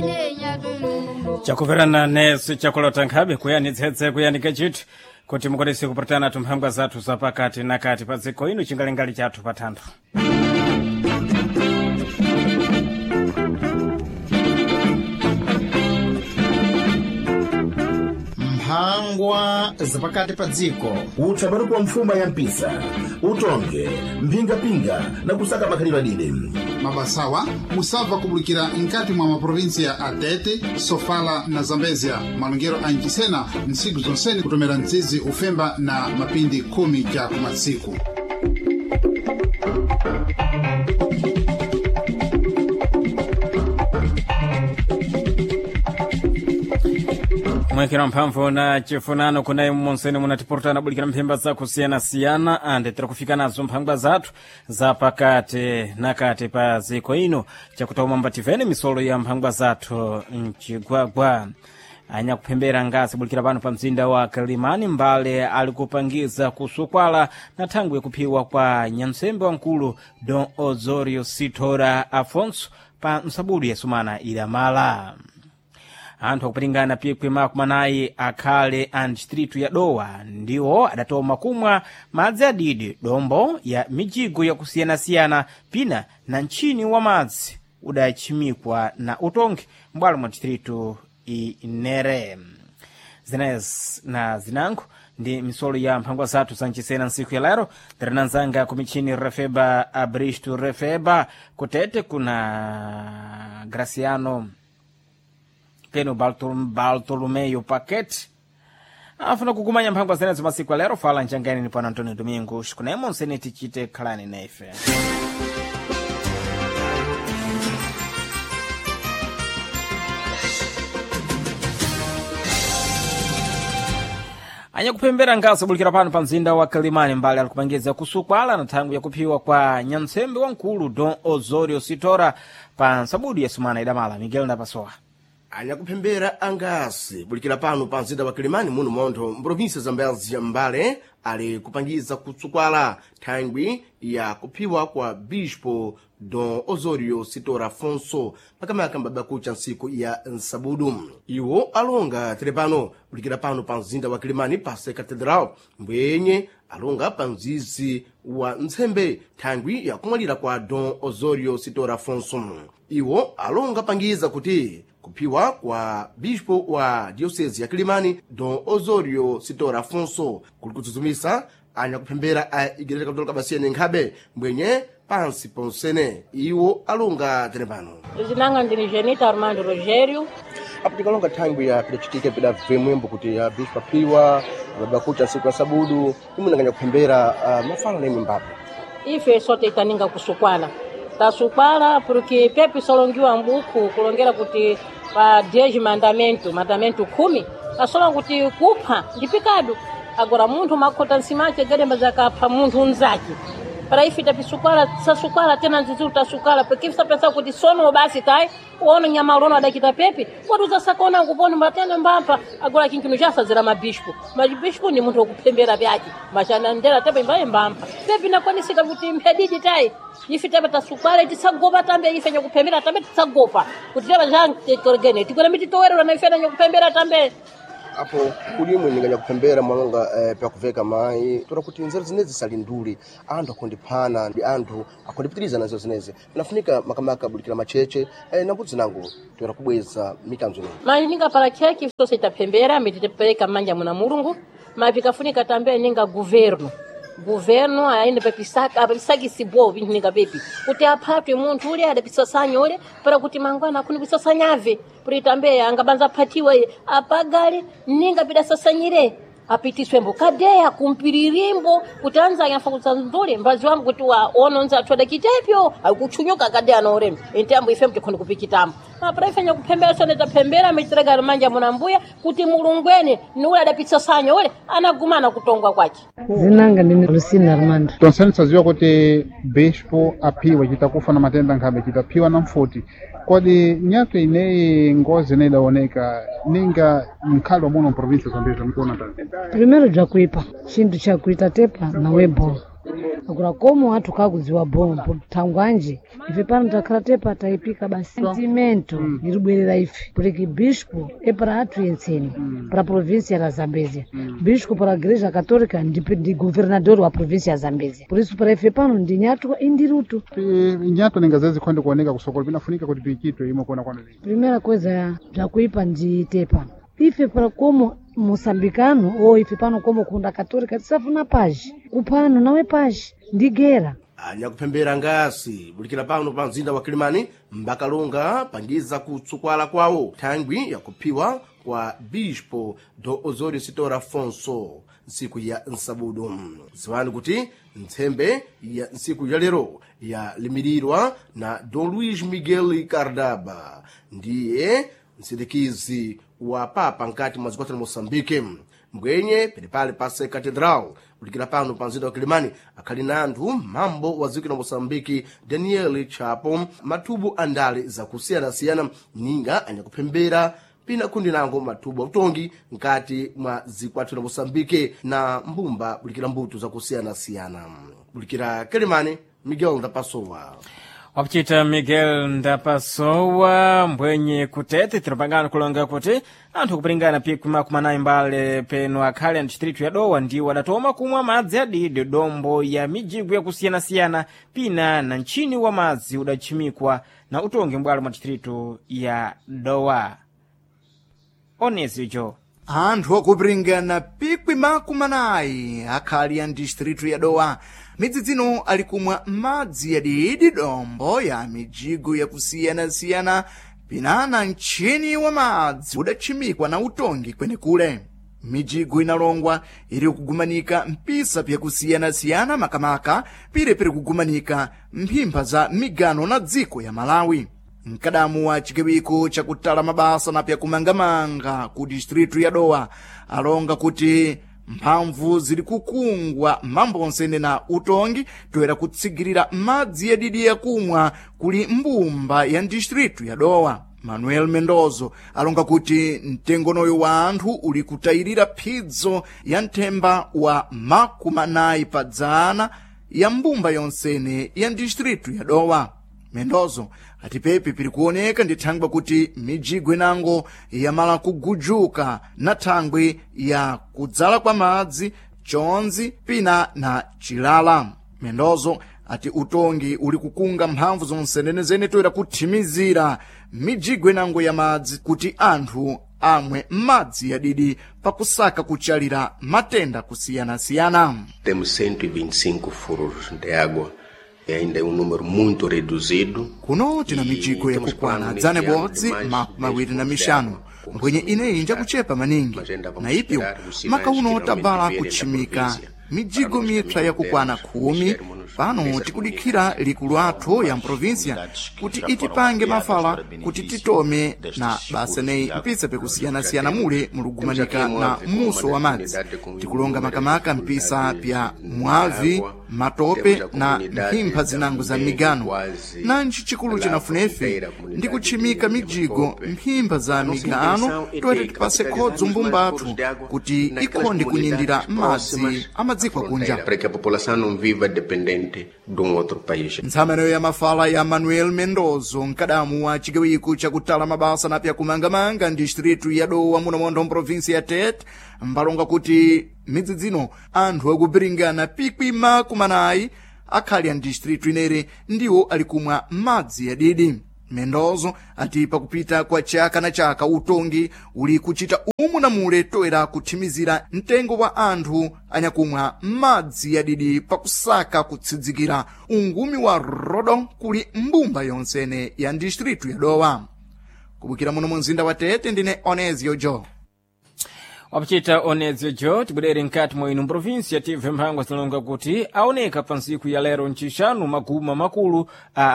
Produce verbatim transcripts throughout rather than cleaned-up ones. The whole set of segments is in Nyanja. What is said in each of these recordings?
chakuverana nesu chakulota nkhabe kuyanitsetse kuyanika chithu kuti mukwanise kupatana tumphambwa zathu zapakati nakati pa dziko ino chingalingali chathu pa thanthwe. mphangwa zapakati pa dziko uthabatu kwa mfuma ya mpisa utonge mpingapinga na kusaka makhalidwe adide mabasawa musava kubulikira nkati mwa maprovinsia ya Atete, Sofala na Zambezia malungero anjisena nsiku zonseni kutomera nzizi ufemba na mapindi kumi ja kumatsiku. mwekera mphamvu na chifunano kunaye monseni munatiportana bulikira mphemba za kusiyana siyana ande tira kufika nazo mphangwa zathu za pakati nakati pa ziko ino chakutauma mbativene misolo ya mphangwa zathu mchigwagwa anya kuphembera ngasi bulikira pano pa mzinda wa Kilimani mbale alikupangiza kusukwala na tangu ya kuphiwa kwa nyamsembe wankulu Don Osorio Sitora Afonso pa msabudu ya sumana ilamala. Anthu akupatingana pikwi makumanayi akhale a distritu ya Dowa ndiwo adatoma kumwa madzi adidi dombo ya mijigo ya kusiyana-siyana pina na nchini wa madzi udachimikwa na utongi mbwalo mwa distritu inere. Zinez na zinangu ndi misolo ya mphangwa zathu zanchisena nsiku ya lero tirinanzanga kumichini Refeba Abristo Refeba kutete kuna Graciano Peno Bartolomeo Paquete afuna kukumanya mphangwa zenezo masiku alero fala njangani ni pana Antonio Domingos kunemo nseneti chite khalani nefe anya kupembera ngasa bulikira pano pa mzinda wa Kilimani mbali alikupangiza kusukwala na tangu ya kuphiwa kwa nyamsembe wankulu Don Osorio Sitora pa nsabudu ya sumana idamala. Miguel Ndapasoa anya kupembera angasi bulikira pano pa mzinda wa Kilimani muno montho mprovinsia Zambezia mbale ali kupangiza kusukwala thangwi ya kuphiwa kwa Bispo Don Osorio Sitora Afonso pakamaka mbaba kucha nsiku ya nsabudu. Iwo alonga telepano bulikira pano pa mzinda wa Kilimani pase Cathedral mbwenye alonga pa mzizi wa ntsembe thangwi ya kumwalira kwa Don Osorio Sitora Afonso. Iwo alonga pangiza kuti kuphiwa kwa bispo wa diocese ya Kilimani Don Osorio Sitora Afonso kuli kutsuzumisa anya kupembera a Igreja Católica Basiyene nkhabe mbwenye pansi ponsene. Iwo alonga telepano zinanga ndini Genita Armando Rogério aputika longa thangwi ya pidachitike pida vemwembo kuti ya bispo aphiwa baba kucha siku ya sabudu imunanganya kupembera uh, mafala nemi mbapo ife sote itaninga kusukwala tasukwala porque pepe solongiwa mbuku kulongera kuti pa dez mandamento mandamento kumi asola kuti kupha ndipikado agora munthu makhota nsimache gademba zakapha munthu unzake para ife tapisukwala sasukwala tena nzizi utasukala porque ife pensa kuti sono basi tai uona nyama urono adakita pepe watu zasakona kupona mbatenda mbapa agora kintu já fazera mabispo mabispo ni munthu okupembera byake machana ndera tepe mbaye mbampa pepe nakwanisika kuti mpedidi tai ife tepe tasukwala tisagopa tambe ife nyakupembera tambe tisagopa kuti tepe jange torgene tikona mititowerera na ife nyakupembera tambe apo kulimwe ninganya kupembera mwalonga eh, pa kuveka mai tora kuti nzeru zinezi salinduli anthu akondiphana ndi anthu akondipitiriza nazo zinezi nafunika makamaka bulikira macheche eh, nakuti nangu tora kubweza mikanzo ino mali ninga para cheki sose tapembera mititepeleka manja muna mulungu mapikafunika tambe ninga governo governo aende papisaka apisaki sibo ninga pepi kuti aphatwe munthu ule adapisasanya ule para kuti mangwana akuni kusasanyave kuti tambe angabanza phatiwa apagale ninga pidasasanyire apitiswe mbukadeya kumpiririmbo kuti anza yafa kutsanzule mbazi wangu kuti wa ononza athoda kitepyo akuchunyuka kadeya na orem entambo ife mtikhondi kupikitambo mapra ifenya kupembera sone tapembera mitirega manja munambuya kuti mulungwene ni ule adapisasanya ule anagumana kutongwa kwake. Zinanga ndini Lucina Armando tonsani saziwa kuti bispo aphiwa chitakufa na matenda nkhabe chitaphiwa na mfuti kodi nyato ineyi ngozi ine idaoneka ninga mkhalo muno provinsia Zambezia mkuona tani primero ja kuipa chintu cha kuita tepa na webo akura komo atu kakudziwa bombo thangwanje ife pano takhala tepa taipika basi sentimento iribwerera ife porque bispo é para atu yenseni para a província da Zambésia, bispo para a igreja católica ndi governador wa província ya Zambésia, por isso para ife pano ndi nyatu indiruto nyato ningazezi kwende kuoneka kusokolo binafunika kuti pichitwe imo kuona kwano. Primeira coisa já kuipa ndi tepa ife para como moçambicano ou ife pano como kunda católica tisafuna paz kupano nawe paz ndigera anyakupembera ngasi bulikira pano pa mzinda wa Kilimani mbakalonga pangiza kutsukwala kwawo thangwi yakuphiwa kwa bispo do Osório Sitor Afonso nsiku ya nsabudu ziwani kuti ntsembe ya nsiku ya lero yalimirirwa na Dom Luiz Miguel Cardaba ndiye msindikizi wa papa nkati mwa dziko la Moçambique mbwenye pedepale pase katedral bulikira pano pa mzinda wa Kilimani akhali na anthu mambo wa dziko la Moçambique Daniel Chapo matubu andale zakusiyana-siyana ninga anyakupembera pina kundi nango matubu utongi nkati mwa zikwatu la Moçambique na mbumba bulikira mbuto zakusiyana-siyana bulikira Kilimani Miguel Ndapasowa. Wakuchita Miguel Ndapasowa mbwenye kutete tinapangana kulonga kuti anthu kupringana piku makumanayi mbale peno akhali a distritu ya Dowa ndiwo adatoma kumwa madzi adidi dombo ya mijigo yakusiyana-siyana pina na nchini wa madzi udachimikwa na utongi mbwalo mwa distritu ya Dowa. Onezijo anthu akupringana pikwi makumanayi akhali a distritu ya Dowa midzidzino ali kumwa madzi yadidi dombo ya mijigo yakusiyana-siyana pinana nchini wa madzi udachimikwa na utongi kwenekule. Mijigo inalongwa iri kugumanika mpisa pyakusiyana-siyana makamaka pire piri kugumanika mphimba za migano na dziko ya Malawi. Mkadamu wa chigawiko chakutala mabasa na pyakumangamanga ku distritu ya Dowa alonga kuti mphamvu zili kukungwa mambonsene na utongi toera kutsigirira madzi yadidi yakumwa kuli mbumba ya distritu ya Dowa. Manuel Mendozo alonga kuti mtengonoyo wa anthu uli kutayirira phidzo ya nthemba wa makumanayi padzana ya mbumba yonsene ya distritu ya Dowa. Mendozo ati pepe pili kuoneka ndi thangwe kuti mijigo inango yamala kugujuka na thangwe ya kudzala kwa madzi chonzi pina na chilala. Mendozo ati utongi uli kukunga mphamvu zonsenenezene toera kuthimizira mijigo inango ya madzi kuti anthu amwe madzi yadidi pakusaka kuchalira matenda kusiyana-siyana. Temos cento e vinte e cinco furos de água. E ainda é um número muito reduzido. Kuno tina mijigo yakukwana dzane bodzi mawiri na mishanu mbwenye ineyi njakuchepa maningi na ipyo maka uno tabala kuchimika mijigo mipsa yakukwana khumi pano tikudikira likulu athu ya mprovinsia kuti itipange mafala kuti titome na baseneyi mpisa pekusiyana-siyana mule mulugumanika na muso wa madzi tikulonga makamaka mpisa pya mwavi matope na mphimba zinango za migano na nchi chikulu chinafunefe ndi kuchimika mijigo mphimba za migano toete tipase khodzo mbumba athu kuti ikhonde kunyindira madzi amadzikwa kunja para que a população não viva dependente de um outro país. Ntsamano ya mafala ya Manuel Mendozo mkadamu wa chigawiko chakutala mabasa na pya kumangamanga distritu ya Dowa muno mondo provinsi ya Tete mbalonga kuti midzidzino anthu akupiringana pikwi makumanayi akhali a distritu inere ndiwo ali kumwa madzi yadidi. Mendozo ati pakupita kwa chaka na chaka utongi uli kuchita umu na mule toera kuthimizira mtengo wa anthu anyakumwa madzi yadidi pakusaka kutsidzikira ungumi wa rodo kuli mbumba yonsene ya distritu ya Dowa. Kubukira muno mzinda wa Tete ndine Onezio Jo. wapuchita Onezio Jo tibudere nkati mwa inu provinsia tive mphango zinalonga kuti aoneka pa ntsiku ya lero nchishanu maguma makulu a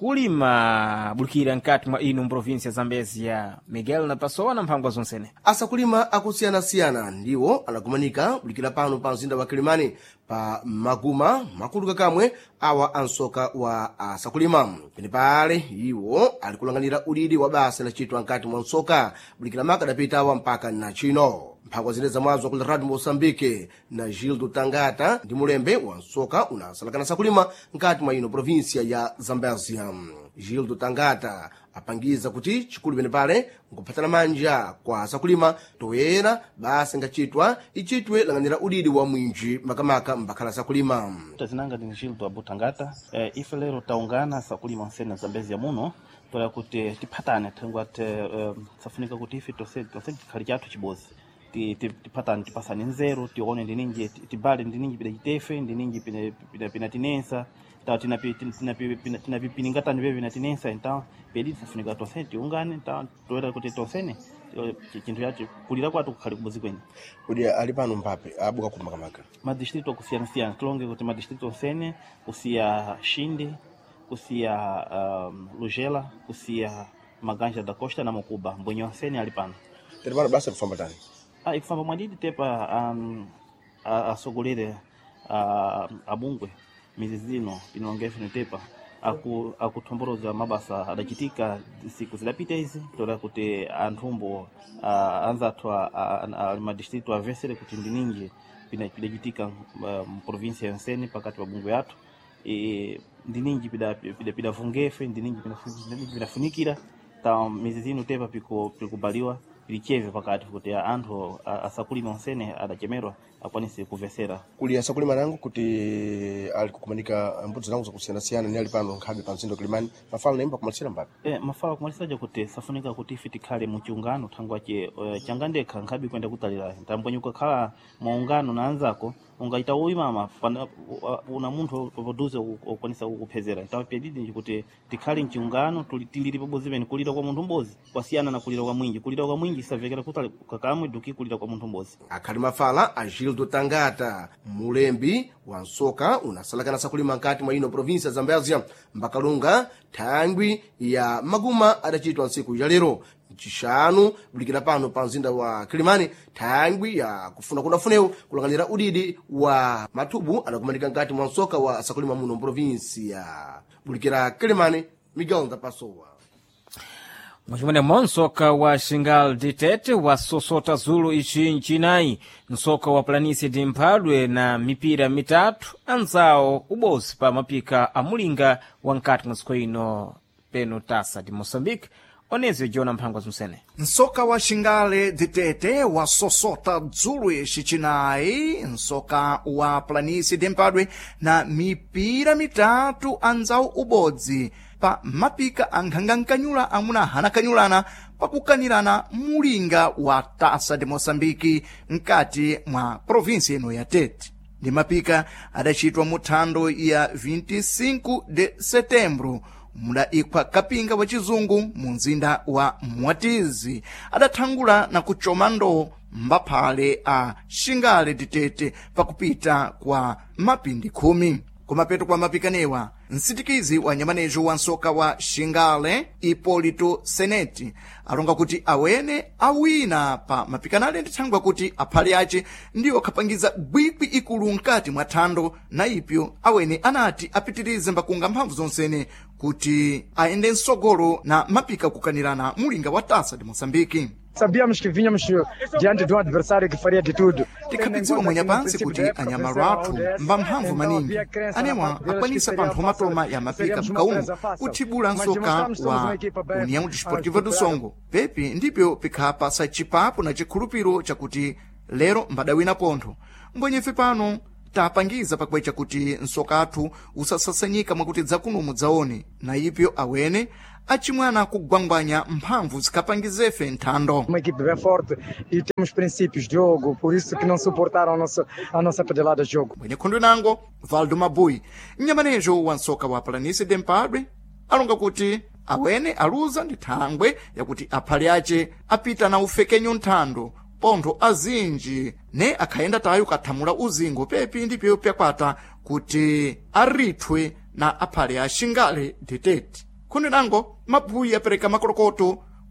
atsakulima bulikira nkati mwa inu provinsia Zambezia. Miguel Ndapasowa na mphango zonsene. Asakulima akusiyana-siyana ndiwo anakumanika bulikira pano pa mzinda wa Kilimani pa maguma makulu kakamwe awa ansoka wa asakulima penepale iwo ali kulanganira ulidi wa basa lachitwa nkati mwa nsoka bulikira maka adapita awa mpaka na chino mphangwa zine zamwazo kula radio Moçambique na Gildo Tangata ndi mulembe wa nsoka unasalakana sakulima nkati mwa ino provinsia ya Zambézia. Gildo Tangata apangiza kuti chikulu penepale nkuphatana manja kwa sakulima toyera basa ngachitwa ichitwe langanira ulidi wa mwinji makamaka mbakhala sakulima. Tazinanga ndi Gildo Abutangata eh, ife lero taungana sakulima nsene Zambézia muno tola kuti tiphatane thangwa te uh, safunika kuti ife tose tose tikhali chathu chibozi tiphatane tipasane nzeru tione ndiningi tibale ndiningi pida chitefe ndiningi pina pina tinensa ta tinapi tinapi tinapi piningatani bebe na tinensa então pedi safunika tose tiungane ta toera kuti tosene chintu yacho kulira kwatu kukhali kubozi kwenye kudi ali pano mpape abuka kumakamaka madistrito kusiyana siyana tulonge kuti madistrito sene kusiya Shindi kusiya um, Lugela kusiya Maganja da Costa na Mocuba mbonyo sene ali pano telebana basa kufamba tani ah ikufamba mwadidi tepa um, asogolere abungwe mizizino inongefe netepa aku akutomboroza mabasa adachitika siku zilapita izi tola kuti anthumbo uh, anzatwa uh, madistrito avesere kuti ndiningi pina pidachitika mu provinsia ya Nsene pakati pa bungwe yathu e ndiningi pida pida pida fungefe ndiningi pida pinafunikira ta mizizino tepa piko pikubaliwa ilicheve pakati kuti anthu asakulima Nsene adachemerwa akwanise kuvesera kuli asakulima nangu kuti ali kukumanika mbudzi zangu zakusiyana siyana ni ali pano nkhabe pa msindo Kilimani mafala naimba kumalisira mbapi eh mafala kumalisira kuti safunika kuti ife tikhale mu chiungano thangwache uh, changandekha nkhabe kwenda kutalira tambonyuka khala muungano na anzako ungaita uimama una munthu produce ukwanisa kuphezera tawa pedidi kuti tikhale mchiungano tulitiliri pabozi bene kulira kwa munthu mbozi kwasiyana na kulira kwa mwingi kulira kwa mwingi savekera kutali kakamwe duki kulira kwa munthu mbozi akhali mafala a Gildo Tangata mulembi wa nsoka unasalakana sakulima nkati mwa ino provinsia ya Zambézia mbakalunga thangwi ya maguma adachitwa nsiku ya lero chishanu bulikira pano pa mzinda wa Kilimani thangwi ya kufuna kunafuneu kulanganira udidi wa mathubu adakumanika nkati mwa nsoka wa sakulima muno provinsia bulikira Kilimani Miguel da Pessoa. Mwachimene monsoka wa Xingal Ditete wa Sosota Zulu ichi nchinayi nsoka wa Planície de Mphadwe na mipira mitatu anzawo ubosi pa mapika amulinga wa nkati mwa ino peno tasa di Moçambique oneze Jona Mphangwa Zumsene. Nsoka wa Xingale Ditete wa Sosota Zulu ichi chinayi nsoka wa Planície de Mphadwe na mipira mitatu anzawo ubodzi pa mapika ankhanganganyula amuna hanakanyulana pakukanirana mulinga wa tasa de Moçambique nkati mwa provinsia ino ya Tete. Ndi mapika adachitwa mu thando ya vinte e cinco de setembro mudayikwa kapinga wa chizungu mu mzinda wa Mwatizi adathangula na kuchoma ndoo mbaphale a Xingale Ditete pakupita kwa mapindi khumi. Kumapeto kwa mapikanewa nsitikizi wa nyamanejo wa nsoka wa Xingale Hipólito Seneti alonga kuti awene awina pa mapikanale ndithangwa kuti aphale ace ndiwo kapangiza bwikwi ikulu nkati mwa thando na ipyo awene anati apitirize mbakunga mphamvu zonsene kuti aende nsogolo na mapika kukanirana mulinga wa tasa de Moçambique. Sabíamos que vínhamos diante de um adversário que faria de tudo. Tikhapidziwa mwenye pansi kuti anyamalo athu mbamphamvu maningi anemwa akwanisa panthu matoma ya mapika mkauno kuthibula nsoka wa União Desportiva do Songo pepi ndipyo pikhapasa chipapo na chikhulupiro chakuti lero mbadawina pontho mbwenyefe pano tapangiza pakwecha kuti nsoka athu usasasanyika mwakuti dzakuno mudzaone na ipyo awene achimwana kugwangwanya mphamvu zikapangizefe nthando. Uma equipe bem forte e temos princípios de jogo, por isso que não suportaram a nossa, a nossa pedelada de jogo. Mwenye khondo nango Valdo Mabui nyamanejo wa nsoka wa Planície de Mphadwe alonga kuti awene aluza ndi thangwe yakuti aphale ace apita na ufekenyo nthando pontho azinji ne akhayenda tayo kathamula uzingo pepi ndipyo pyakwata kuti arithwe na aphale a Xingale Ditete. Khondo nango Mabui apereka makolokoto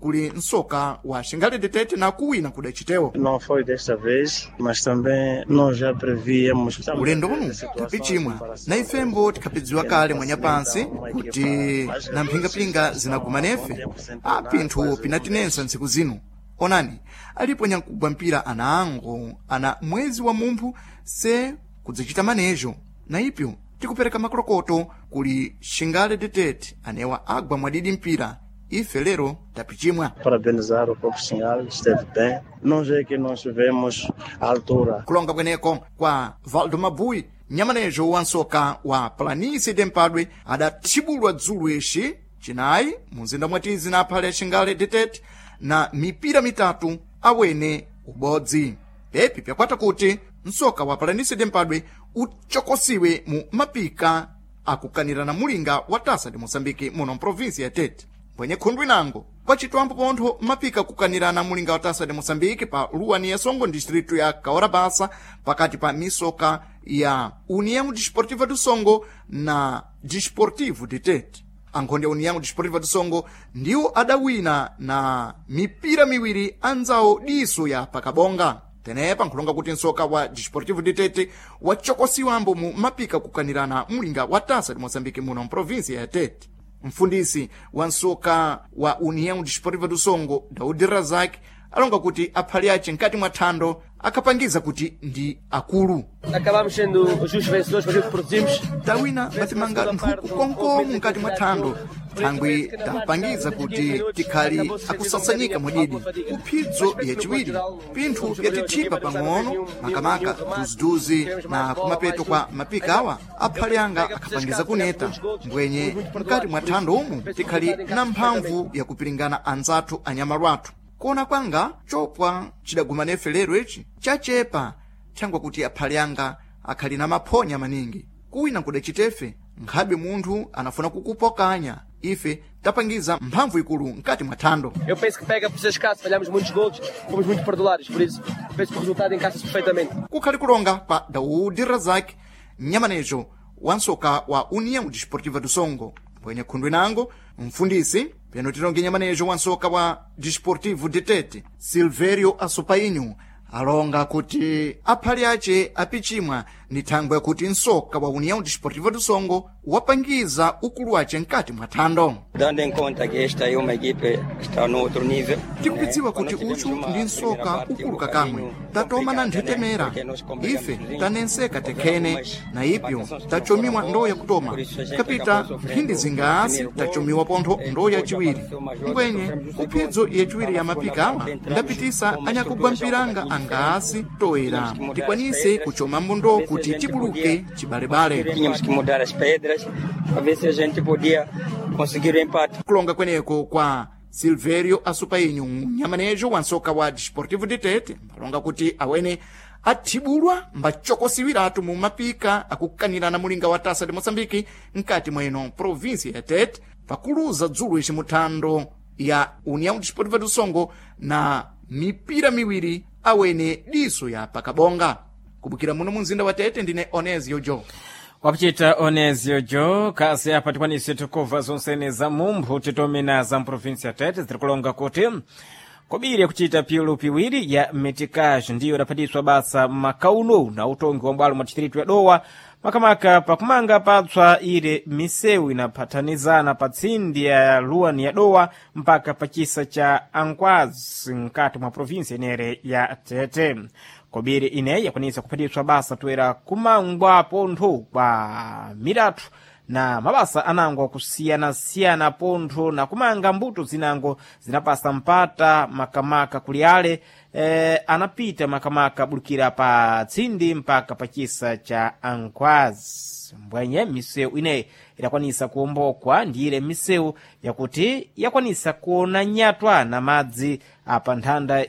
kuli nsoka wa Xingale de Tete na kuwina kudachitewo. Não foi desta vez, mas também nós já prevíamos. Ulendo uno tapichimwa na ifembo tikapidziwa kale mwanyapansi kuti na mphingapinga zinagumanefe a pinthu pinatinensa ntsiku zino. Onani alipo nyankugwa mpira ana ango ana mwezi wa mumphu se kudzichita manejo na ipyo tikupereka makrokoto kuli Xingale de Tete anewa agwa mwadidi mpira ife lero tapichimwa. Parabenizar o próprio Xingale, esteve bem. Nós é que nós tivemos a altura. Kulonga kweneko kwa Valdo Mabui nyamanejo wa nsoka wa Planície de Mpadwe adatibulwa dzulu ishi chinayi munzinda mwatizi na aphale ya Xingale de Tete na mipira mitatu awene ubodzi. Pepi pyakwata kuti nsoka wa Planície de Mpadwe uchokosiwe mu mapika akukanira na mulinga wa Taça de Moçambique muno mprovinsia ya Tete. Pwenye khundwi nango pachitwambo pontho mapika kukanira na mulinga wa Taça de Moçambique pa Luani ya Songo distrito ya Kaorabasa pakati pa misoka ya União Desportiva do Songo na Desportivo de Tete. Ankhonde ya União Desportiva do Songo ndiwo adawina na mipira miwiri anzawo diso ya pakabonga. Tenepa nkhulonga kuti nsoka wa Desportivo de Tete wachokosiwambo mu mapika kukanirana mulinga wa Taça de Moçambique muno mprovinsia ya Tete. Mfundisi wa nsoka wa União Desportiva do Songo Daudi Razak alonga kuti aphali ace nkati mwa thando akapangiza kuti ndi akulu. Acabamos sendo os justos vencedores para o que produzimos. Tawina batimanga nthuku konkomu nkati mwa thando. Thangwi tapangiza kuti tikhali akusasanyika mwadidi kuphidzo ya chiwiri pinthu yatithipa pang'ono makamaka duziduzi na kumapeto kwa mapika awa aphali anga akapangiza kuneta mbwenye mkati mwa thando umu tikhali na mphamvu yakupiringana anzathu anyamalwathu. Kuona kwanga chopwa chidagumanefe lero ichi chachepa thangwa kuti aphali anga akhali na maphonya maningi kuwina kudachitefe nkhabe munthu anafuna kukupokanya ife tapangiza mphamvu ikulu nkati mwa thando. Eu penso que pega por ser escasso, falhamos muitos gols, fomos muito perdulares, por isso penso que o resultado encaixa-se perfeitamente. Kukhali kulonga pa Daudi Razak nyamanejo wa nsoka wa União Desportiva do Songo pwenye khundwi nango mfundisi peno tilonge nyamanejo wa nsoka wa Desportivo de Tete Silvério Assopainho alonga kuti aphali ace apichimwa ni thangwe kuti nsoka wa União Desportiva do Songo wapangiza ukulu ace nkati mwa thando. Dando em conta que esta é uma equipe está no outro nível. Tikupidziwa kuti uchu ndi nsoka ukulu kakamwe tatoma na nthetemera ife tanenseka tekhene na ipyo tachomiwa ndoo ya kutoma kapita mphindi zingasi tachomiwa pontho ndoo ya chiwiri ngwenye kuphidzo ya chiwiri ya mapika awa ndapitisa anyakugwa mpiranga angasi toera tikwanise kuchoma mbundo kuti tibuluke chibalebale. Tínhamos que mudar as pedras para ver se a gente podia conseguir o empate. Kulonga kweneko kwa Silvério Assopainho nyamanejo wa nsoka wa Desportivo de Tete alonga kuti awene athibulwa mbachokosiwiratu mu mapika akukanirana mulinga wa Taça de Moçambique nkati mweno provinsia ya Tete pakuluza dzulu ici muthando ya União Desportiva do Songo na mipira miwiri awene diso ya pakabonga. Kubukira muno munzinda wa Tete ndine Onésio Jo. Wapichita Onésio Jo kasi apa tikwanise tikova zonsene za mumphu titomina za mprovinsi ya Tete zirikulonga kuti kobiri kuchita piulu piwiri ya metikaji ndiyo dapatiswa basa makauno na utongi wa mbwalo mwa ya dowa makamaka pakumanga patswa ile misewu inapathanizana patsindi ya Luani ya dowa mpaka pachisa cha Ankwazi nkati mwa provinsi enere ya Tete. Kobiri ine yakwanisa kupatiswa basa tuera kumangwa pontho kwa miratu na mabasa anango kusiyana-siyana pontho na kumanga mbuto zinango zinapasa mpata makamaka kuliale e, anapita makamaka bulukira pa tsindi mpaka pachisa cha Ankwazi. Mbwenye miseu ine idakwanisa kuombokwa ndiyile miseu yakuti yakwanisa kuona nyatwa na madzi apa nthanda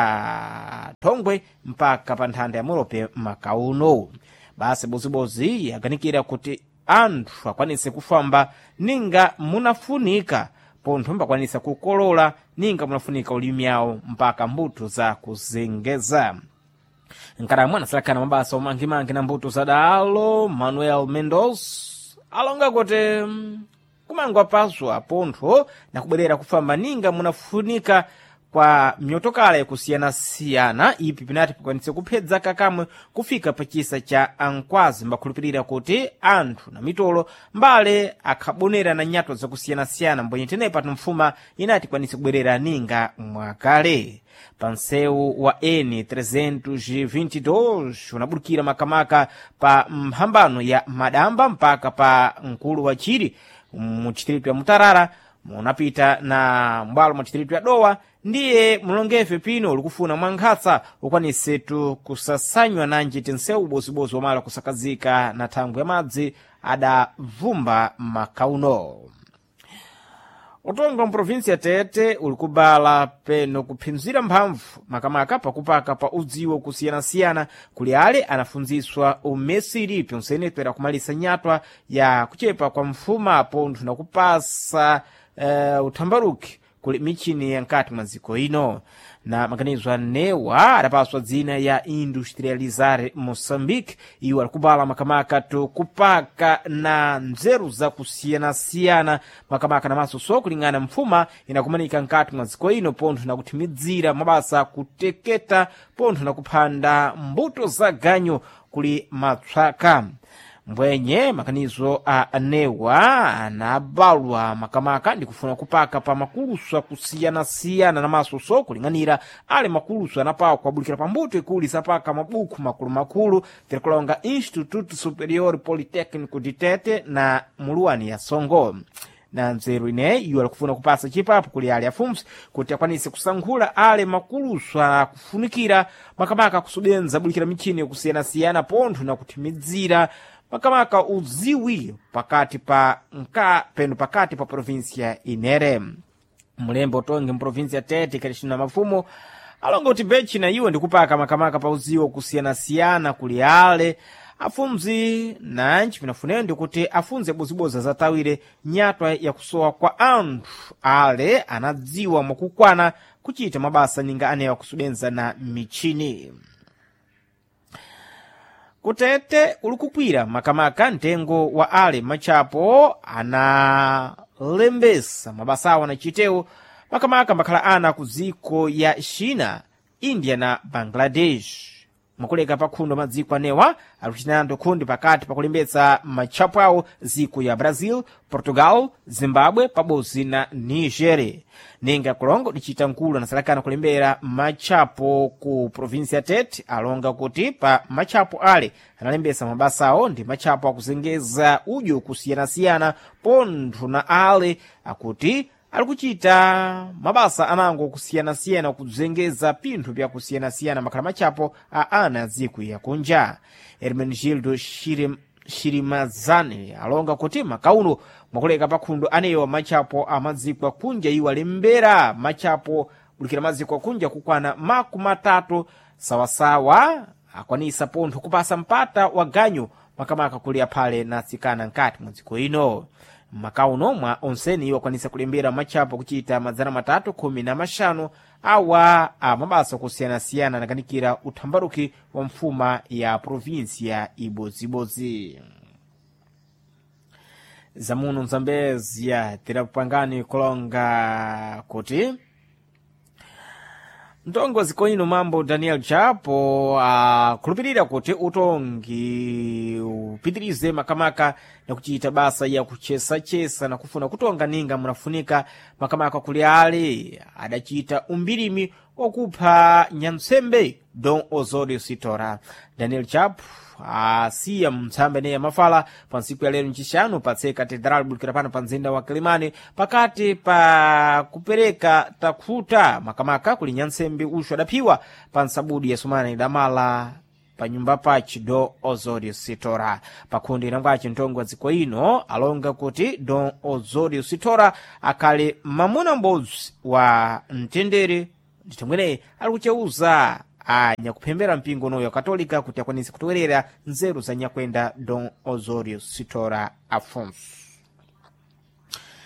ya Thongwe mpaka pa nthanda ya Murope makauno. Basi bozibozi yaganikira kuti anthu akwanise kufamba ninga munafunika pontho mbakwanisa kukolola ninga munafunika ulimi yawo mpaka mbuto za kuzengeza. Nkara mwana salakana mabasa umangimangi na mbuto za dalo Manuel Mendoza alonga kuti kumangwa paso apontho na kubwerera kufamba ninga munafunika kwa myotokala yakusiyana-siyana ipi pinati pikwanise kuphedza kakamwe kufika pachisa cha ankwazi mbakhulupirira kuti anthu na mitolo mbale akhabonera na nyato zakusiyana-siyana mbwenye tenepa mfuma inati kwanise kubwerera ninga mwakale. Panseu wa N trezentos e vinte e dois unabulukira makamaka pa mhambano ya madamba mpaka pa nkulu wa chiri muchitirito ya Mutarara munapita na mbwalo muchitirito ya Dowa ndiye mulongefe pino ulikufuna mwankhatsa ukwanisetu kusasanywa na njiti nseu ubozibozi wamala kusakazika na thangwe ya madzi adavumba makauno. Utongo mprovinsi ya Tete ulikubala peno kuphinzira mphamvu makamaka pakupaka pa udziwo kusiyana-siyana kuli ale anafunziswa umesiri pyonsene pera kumalisa nyatwa ya kuchepa kwa mfuma pontho na kupasa uh, uthambaruki kuli michini ya nkati maziko ino na maganizo anewa adapaswa dzina ya Industrializare Moçambique iwo alikubala makamaka to kupaka na nzeru za kusiyana-siyana makamaka na masoso kulingana mfuma inakumanika nkati maziko ino pontho na kuthimidzira mabasa kuteketa pontho na kuphanda mbuto za ganyo kuli matswaka. Mbwenye makanizo a anewa anabalwa makamaka ndi kufuna kupaka pa makuluso kusiyana-siyana na masoso kulinganira ale makuluso anapawa kuabulikira pambuto ikuli sapaka mabuku makulu makulu tirikulonga Instituto Superior Politécnico de Tete na muluani ya Songo. Na nzeru ine iwo alikufuna kupasa chipapo kuli ale afumsi kuti akwanise kusankhula ale makuluso akufunikira makamaka kusubenza bulikira michini kusiyana-siyana pontho na kuthimidzira makamaka uziwi pakati pa nka peno pakati pa provinsia inere. Mulembe utonge mprovinsia Tete kalishina mafumo alonga kuti bechi na iwo ndikupaka makamaka pa uziwo kusiyana-siyana kuli ale afumzi na nchi pinafuneo ndikuti afunze boziboza zatawire nyatwa ya kusowa kwa anthu ale anadziwa mwakukwana kuchita mabasa ninga anewa kusubenza na michini. Kutete ulikukwira makamaka ntengo wa ale machapo analembesa mabasawa na chiteo makamaka mbakhala ana kuziko ya China, India na Bangladesh. Makuleka pakhundo madziko anewa aluchinando kundi pakati pakulembetsa machapo awo ziko ya Brazil, Portugal, Zimbabwe pabozi na Niger. Ninga kulongo dichita nkulu anasalakana kulembera machapo ku provinsia Tete alonga kuti pa machapo ale analembesa mabasa awo ndi machapo akuzengeza udyo kusiyana-siyana pontho na ale akuti alikuchita mabasa anango kusiyana-siyana kuzengeza pinthu pya kusiyana-siyana makhala machapo a ana ziku ya kunja. Hermenegildo Shirim, Shirimazani alonga kuti makauno mwakuleka pakhundo aneyo machapo a maziko kunja iwo alembera machapo bulikira maziko kunja kukwana maku matatu sawasawa akwanisa pontho kupasa mpata wa ganyo makamaka kulia pale na tsikana nkati mwaziko ino. Makauno mwa onseni iwo kwanisa kulembera machapo kuchita mazana matatu kumi na mashanu awa a mabasa kusiyana-siyana nakanikira uthambaruki wa mfuma ya provinsia ibozibozi. Zamuno Zambezia tirapangani kulonga kuti mtongo ziko ino mambo Daniel Chapo uh, kulupirira kuti utongi upitirize makamaka na kuchita basa ya kuchesa-chesa na kufuna kutonga ninga munafunika makamaka kuli ale adachita umbirimi wakupha Nyansembe Don Osorio Sitora. Daniel Chapo asiya mtsambe ne ya mafala pa nsiku ya lero nchishanu patse katedral bulikira pano pa nzinda wa Kilimani pakati pa kupereka takhuta makamaka kuli Nyansembe usho adapiwa pa nsabudi ya Sumana idamala pa nyumba pachi Don Osorio Sitora. Pakundi nangwachi ntongo ziko ino alonga kuti Don Osorio Sitora akale mamuna mbozi wa mtendere nditamwene alikucheuza anyakupembera mpingo noyo katolika kuti akwanise kutowerera nzeru za nyakwenda Don Osorio Sitora Afonso.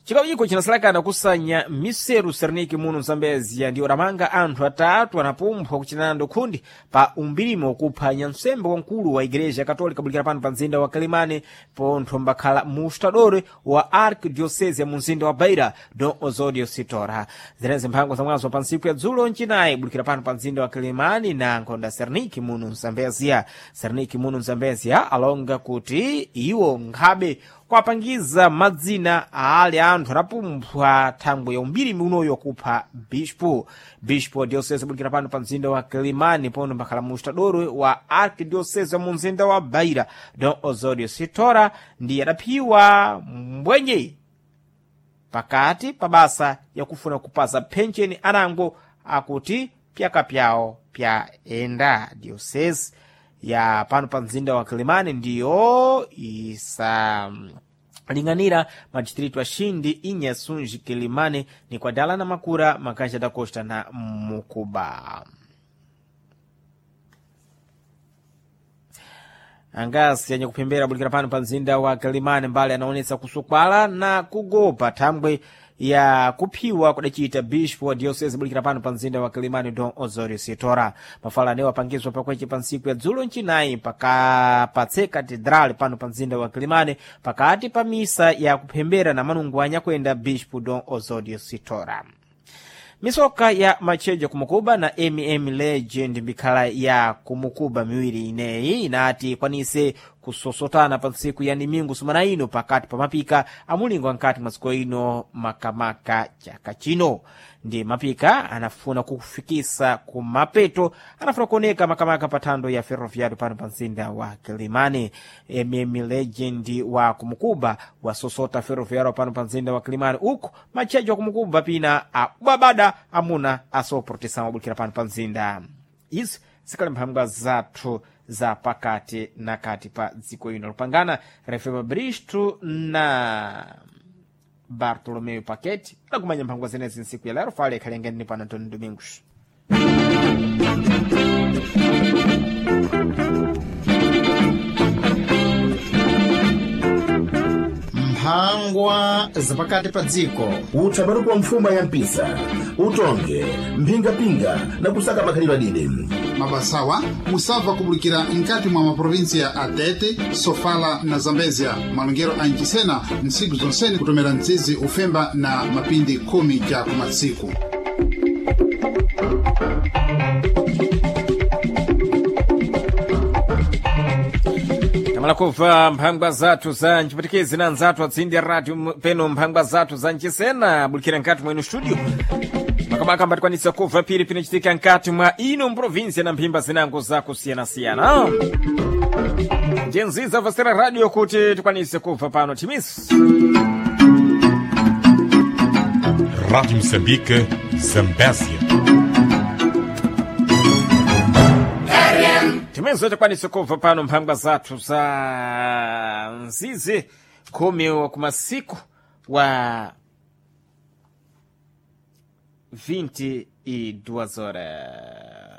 Chigawo iko chinasalakana kusanya miseru Serniki muno Zambezia ndiyo ramanga anthu atatu anapumphwa kuchinando khundi pa umbirimo okuphwanya nsembe wankulu wa Igreja Katolika bulikira pano pa mzinda wa Kalimane pontho mbakhala mustadore wa Arquidiocese ya mzinda wa Beira Don Osório Sitora. Zinezi mphango za mwazo pa nsiku ya dzulo nchinayi bulikira pano pa mzinda wa Kalimane na nkonda Serniki muno Zambezia. Serniki muno Zambezia alonga kuti iwo nkhabe kwapangiza madzina aale anthu anapumphwa thangwe ya umbiri unoyo kupha Bispo. Bispo Diocese bulikira pano pa mzinda wa Kalimane pono mbakhala mustadoro wa Arquidiocese ya mzinda wa Beira Don Osório Sitora ndiye adaphiwa mbwenye pakati pa basa ya kufuna kupaza pensheni anango akuti pyaka pyawo pya enda. Diocese ya pano pa mzinda wa Kalimane ndiyo isa linganira majistritu wa Shindi Inhasunji Kalimane ni kwa Dala na Makura Makanja da Costa na Mukuba. Angasi yenye kupembera bulikira pano pa mzinda wa Kalimane mbali anaonesa kusukwala na kugopa thambwe ya kuphiwa kudachita Bispo wa Diocese bulikira pano pa mzinda wa Kalimane Don Osório Sitora. Mafala anewa pangizwa pakweche pa nsiku ya dzulo nchinayi paka patse katedrali pano pa mzinda wa Kalimane pakati pa misa ya kupembera na manungwanya kwenda Bispo Don Osório Sitora. Misoka ya machejo kumukuba na M M Legend mbikhala ya kumukuba miwiri ineyi inati kwanise kusosotana pa nsiku ya nimingu sumana ino pakati pa mapika amulingo ankati masiko ino makamaka chaka chino. Ndi mapika anafuna kufikisa kumapeto anafuna kuoneka makamaka patando ya ferroviario pano pa mzinda wa Kalimane. M M Legend wa kumukuba wa sosota ferroviario pano pa mzinda wa Kalimane uko machejo wa kumukuba pina ababada amuna asoprotesa mabulikira pano pa mzinda. Izi sikali mphambwa zathu za pakati na kati pa dziko ino lupangana Refema Bristo na Bartolomeu Paquete na kumanya mphambwa zenezi nsiku ya lero fale khalengeni pa Antônio Domingos. Mphangwa zapakati pa dziko utsabaruko wa mfuma ya mpisa utonge mpingapinga na kusaka makhalidwe adide mabasawa musava kubulikira nkati mwa maprovinsia ya Atete, Sofala na Zambezia malungero anjisena nsiku zonseni kutomera nzizi ufemba na mapindi kumi ja kumatsiku. Malakuva mphangwa zathu za nchipatikezi na nzatu atsindi ya radio peno mphangwa zathu za nchisena bulikira nkati mwenu studio makamaka mbatikwanisa kuva pili pino chitika nkati mwa ino mprovinsia na mphimba zinango za kusiyana siyana. Jenziza vasera radio kuti tukwanise kuva pano timisi Rádio Moçambique, Zambésia. Timezo tukwanise kuva pano mphangwa zathu za nzizi kumi wa kumasiku wa vinte e duas horas.